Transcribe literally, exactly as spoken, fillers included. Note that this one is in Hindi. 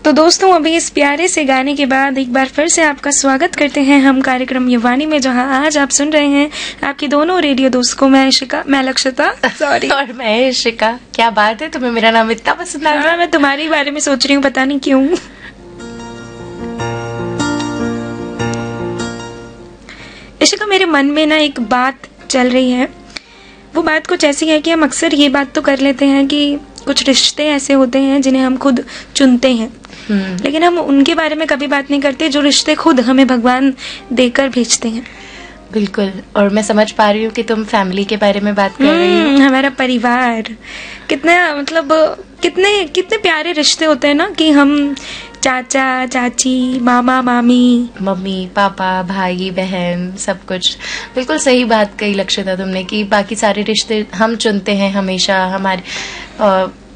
तो दोस्तों, अभी इस प्यारे से गाने के बाद एक बार फिर से आपका स्वागत करते हैं हम कार्यक्रम युवानी में, जहां आज आप सुन रहे हैं आपकी दोनों रेडियो दोस्त को। मैं इशिका, मैं लक्षिता, सॉरी और मैं इशिका। क्या बात है, तुम्हें मेरा नाम इतना पसंद आ रहा है? हाँ, मैं तुम्हारे बारे में सोच रही हूँ, पता नहीं क्यों। इशिका, मेरे मन में ना एक बात चल रही है। वो बात कुछ ऐसी है कि हम अक्सर ये बात तो कर लेते हैं कि कुछ रिश्ते ऐसे होते हैं जिन्हें हम खुद चुनते हैं, लेकिन हम उनके बारे में कभी बात नहीं करते जो रिश्ते खुद हमें भगवान देकर भेजते हैं। बिल्कुल। और मैं समझ पा रही हूँ कि तुम फैमिली के बारे में बात कर रही हो। हमारा परिवार कितना, मतलब कितने कितने प्यारे रिश्ते होते हैं ना, कि हम चाचा चाची, मामा मामी, मम्मी पापा, भाई बहन, सब कुछ। बिल्कुल सही बात कही लक्षिता तुमने कि बाकी सारे रिश्ते हम चुनते हैं हमेशा। हमारे